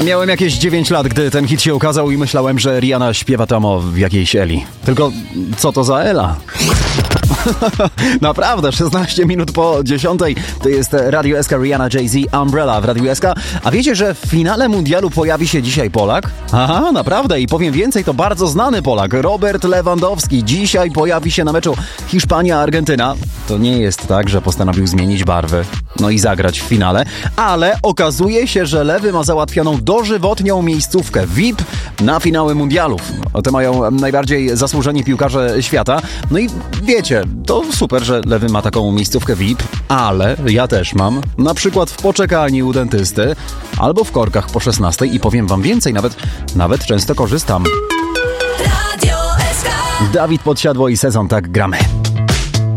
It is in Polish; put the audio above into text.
Miałem jakieś 9 lat, gdy ten hit się ukazał i myślałem, że Rihanna śpiewa tam o jakiejś Eli. Tylko co to za Ela? Naprawdę, 16 minut po 10. To jest Radio SK, Rihanna, Jay-Z, Umbrella w Radio SK. A wiecie, że w finale mundialu pojawi się dzisiaj Polak? Aha, naprawdę i powiem więcej, to bardzo znany Polak, Robert Lewandowski. Dzisiaj pojawi się na meczu Hiszpania-Argentyna. To nie jest tak, że postanowił zmienić barwy, no i zagrać w finale, ale okazuje się, że Lewy ma załatwioną dożywotnią miejscówkę VIP na finały mundialów. Te mają najbardziej zasłużeni piłkarze świata. No i wiecie, to super, że Lewy ma taką miejscówkę VIP, ale ja też mam. Na przykład w poczekalni u dentysty albo w korkach po 16 i powiem wam więcej, nawet często korzystam. Dawid Podsiadło i Sezon, tak gramy.